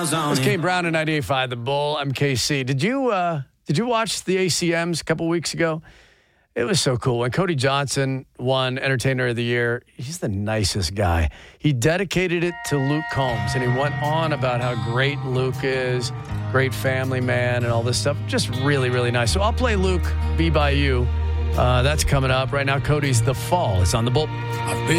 It's Kane Brown in 98.5, The Bull, MKC. Did you watch the ACMs a couple weeks ago? It was so cool. When Cody Johnson won Entertainer of the Year, he's the nicest guy. He dedicated it to Luke Combs, and he went on about how great Luke is, great family man, and all this stuff. Just really, really nice. So I'll play Luke, Be By You. That's coming up. Right now, Cody's The Fall. It's on The Bull.